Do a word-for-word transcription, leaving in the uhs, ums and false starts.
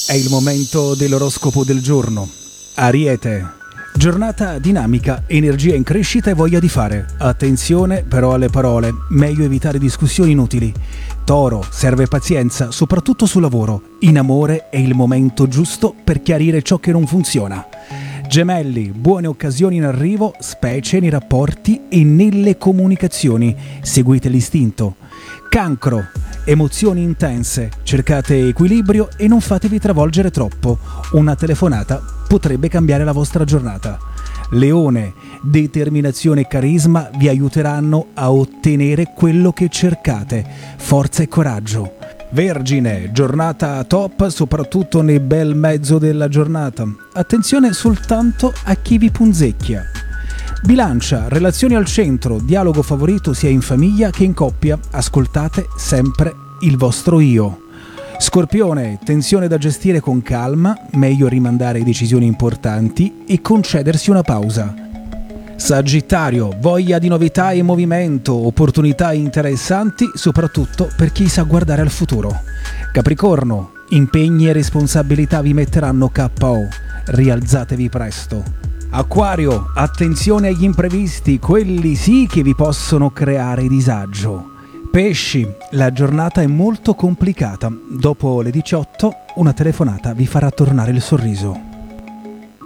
È il momento dell'oroscopo del giorno. Ariete. Giornata dinamica, energia in crescita e voglia di fare. Attenzione però alle parole, meglio evitare discussioni inutili. Toro, serve pazienza, soprattutto sul lavoro. In amore è il momento giusto per chiarire ciò che non funziona. Gemelli, buone occasioni in arrivo, specie nei rapporti e nelle comunicazioni. Seguite l'istinto. Cancro, emozioni intense, cercate equilibrio e non fatevi travolgere troppo. Una telefonata potrebbe cambiare la vostra giornata. Leone, determinazione e carisma vi aiuteranno a ottenere quello che cercate. Forza e coraggio. Vergine, giornata top soprattutto nel bel mezzo della giornata. Attenzione soltanto a chi vi punzecchia. Bilancia, relazioni al centro, dialogo favorito sia in famiglia che in coppia. Ascoltate sempre il vostro io. Scorpione, tensione da gestire con calma, meglio rimandare decisioni importanti e concedersi una pausa. Sagittario, voglia di novità e movimento, opportunità interessanti, soprattutto per chi sa guardare al futuro. Capricorno, impegni e responsabilità vi metteranno K O, rialzatevi presto. Acquario, attenzione agli imprevisti, quelli sì che vi possono creare disagio. Pesci, la giornata è molto complicata. Dopo le diciotto una telefonata vi farà tornare il sorriso.